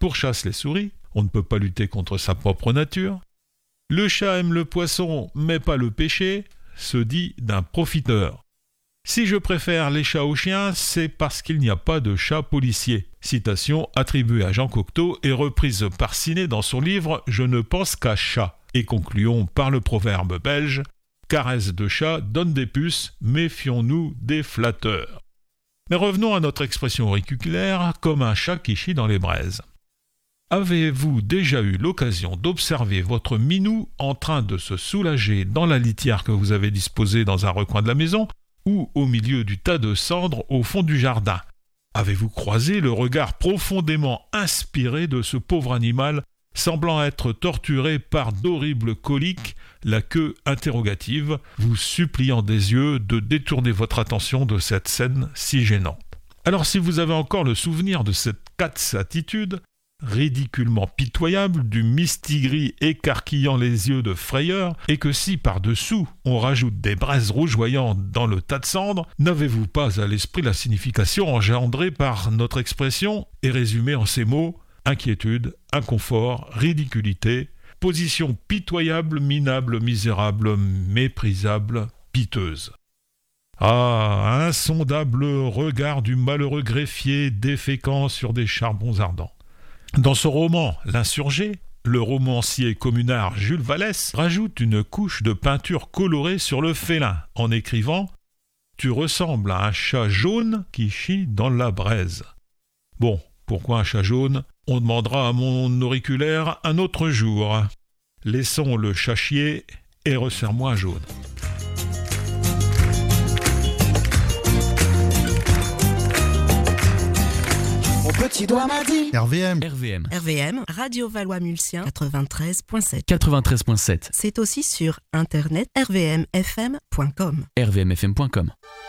pourchasse les souris, on ne peut pas lutter contre sa propre nature. Le chat aime le poisson, mais pas le péché, se dit d'un profiteur. Si je préfère les chats aux chiens, c'est parce qu'il n'y a pas de chat policier. Citation attribuée à Jean Cocteau et reprise par Ciné dans son livre « Je ne pense qu'à chat ». Et concluons par le proverbe belge « Caresse de chat donne des puces, méfions-nous des flatteurs ». Mais revenons à notre expression auriculaire « comme un chat qui chie dans les braises ». Avez-vous déjà eu l'occasion d'observer votre minou en train de se soulager dans la litière que vous avez disposée dans un recoin de la maison ou au milieu du tas de cendres au fond du jardin? Avez-vous croisé le regard profondément inspiré de ce pauvre animal semblant être torturé par d'horribles coliques, la queue interrogative, vous suppliant des yeux de détourner votre attention de cette scène si gênante? Alors si vous avez encore le souvenir de cette attitude, ridiculement pitoyable du mistigris écarquillant les yeux de frayeur, et que si par-dessous on rajoute des braises rougeoyantes dans le tas de cendres, n'avez-vous pas à l'esprit la signification engendrée par notre expression et résumée en ces mots: inquiétude, inconfort, ridiculité, position pitoyable, minable, misérable, méprisable, piteuse. Ah, insondable regard du malheureux greffier déféquant sur des charbons ardents. Dans son roman « L'insurgé », le romancier communard Jules Vallès rajoute une couche de peinture colorée sur le félin en écrivant « Tu ressembles à un chat jaune qui chie dans la braise ». Bon, pourquoi un chat jaune? On demandera à mon auriculaire un autre jour. Laissons le chat chier et resserre-moi un jaune. Petit doigt m'a dit RVM, Radio Valois-Mulsien, 93.7. 93.7. C'est aussi sur internet rvmfm.com. rvmfm.com.